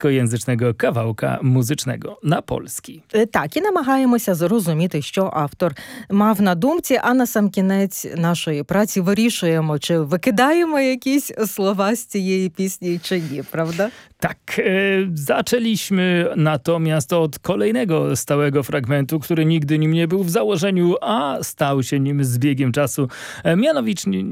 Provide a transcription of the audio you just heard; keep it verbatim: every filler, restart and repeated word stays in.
англійськojęzycznego кавалка музичного на польський. Так, і намагаємося зрозуміти, що автор мав на думці, а на сам кінець нашої праці вирішуємо, чи викидаємо якісь слова з цієї пісні, чи ні, правda? Tak, e, zaczęliśmy natomiast od kolejnego stałego fragmentu, który nigdy nim nie był w założeniu, a stał się nim z biegiem czasu. E, mianowicie